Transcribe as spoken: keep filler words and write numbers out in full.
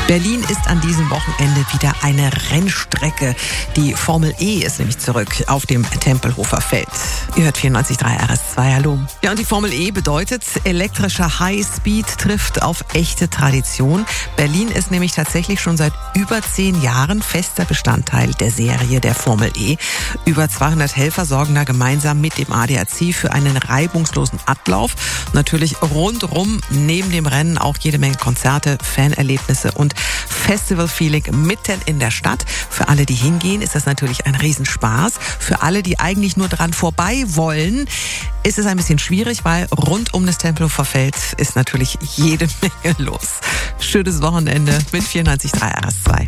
Berlin ist an diesem Wochenende wieder eine Rennstrecke. Die Formel E ist nämlich zurück auf dem Tempelhofer Feld. Ihr hört vierundneunzig Komma drei R S zwei, hallo. Ja, und die Formel E bedeutet, elektrischer Highspeed trifft auf echte Tradition. Berlin ist nämlich tatsächlich schon seit über zehn Jahren fester Bestandteil der Serie der Formel E. Über zweihundert Helfer sorgen da gemeinsam mit dem A D A C für einen reibungslosen Ablauf. Natürlich rundrum neben dem Rennen auch jede Menge Konzerte, Fanerlebnisse und Festival-Feeling mitten in der Stadt. Für alle, die hingehen, ist das natürlich ein Riesenspaß. Für alle, die eigentlich nur dran vorbei wollen, ist es ein bisschen schwierig, weil rund um das Tempelhofer Feld ist natürlich jede Menge los. Schönes Wochenende mit vierundneunzig Komma drei R S zwei.